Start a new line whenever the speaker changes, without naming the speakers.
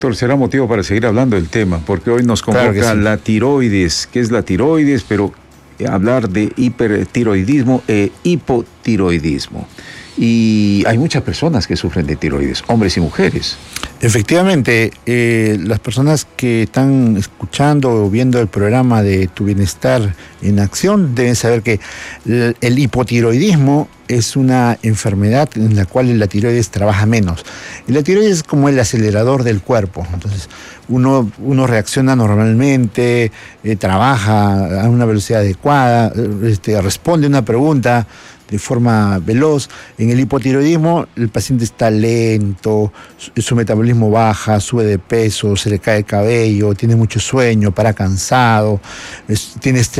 Doctor, será motivo para seguir hablando del tema, porque hoy nos
Claro que
convoca
sí.
la tiroides. ¿Qué es la tiroides? Pero hablar de hipertiroidismo e hipotiroidismo. Y hay muchas personas que sufren de tiroides, hombres y mujeres.
Efectivamente, las personas que están escuchando o viendo el programa de Tu Bienestar en Acción deben saber que el hipotiroidismo es una enfermedad en la cual la tiroides trabaja menos. Y la tiroides es como el acelerador del cuerpo. Entonces, uno reacciona normalmente, trabaja a una velocidad adecuada, responde una pregunta de forma veloz. En el hipotiroidismo el paciente está lento, su metabolismo baja, sube de peso, se le cae el cabello, tiene mucho sueño, para cansado, tiene estrés